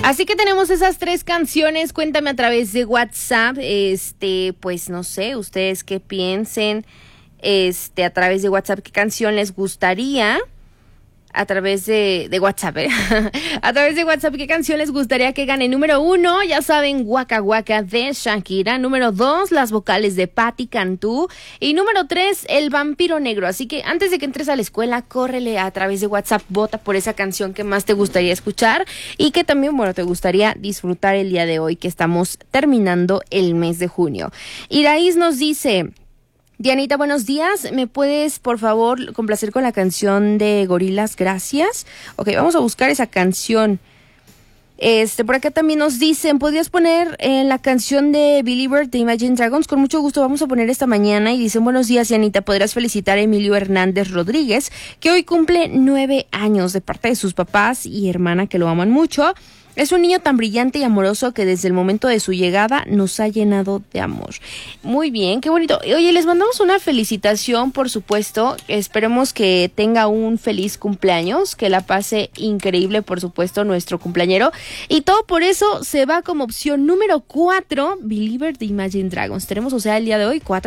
Así que tenemos esas 3 canciones. Cuéntame a través de WhatsApp, pues no sé, ustedes qué piensen, a través de WhatsApp, qué canción les gustaría. A través de WhatsApp, A través de WhatsApp, ¿qué canción les gustaría que gane? Número 1, ya saben, Waka Waka de Shakira. Número 2, las vocales de Patti Cantú. Y número 3, El Vampiro Negro. Así que antes de que entres a la escuela, córrele a través de WhatsApp, vota por esa canción que más te gustaría escuchar y que también, te gustaría disfrutar el día de hoy, que estamos terminando el mes de junio. Iraís nos dice: Dianita, buenos días. ¿Me puedes, por favor, complacer con la canción de Gorillaz? Gracias. Ok, vamos a buscar esa canción. Por acá también nos dicen, ¿podrías poner la canción de Believer de Imagine Dragons? Con mucho gusto vamos a poner esta mañana. Y dicen, buenos días, Dianita, ¿podrás felicitar a Emilio Hernández Rodríguez, que hoy cumple 9 años, de parte de sus papás y hermana, que lo aman mucho? Es un niño tan brillante y amoroso que desde el momento de su llegada nos ha llenado de amor. Muy bien, qué bonito. Oye, les mandamos una felicitación, por supuesto. Esperemos que tenga un feliz cumpleaños, que la pase increíble, por supuesto, nuestro cumpleañero. Y todo por eso se va como opción número 4, Believer de Imagine Dragons. Tenemos, el día de hoy 4